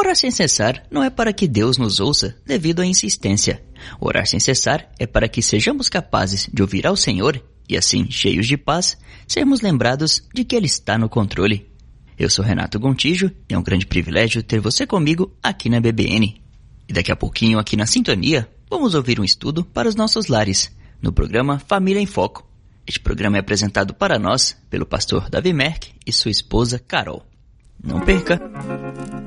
Orar sem cessar não é para que Deus nos ouça devido à insistência. Orar sem cessar é para que sejamos capazes de ouvir ao Senhor e assim, cheios de paz, sermos lembrados de que Ele está no controle. Eu sou Renato Gontijo e é um grande privilégio ter você comigo aqui na BBN. E daqui a pouquinho aqui na Sintonia, vamos ouvir um estudo para os nossos lares, no programa Família em Foco. Este programa é apresentado para nós pelo pastor Davi Merck e sua esposa Carol. Não perca!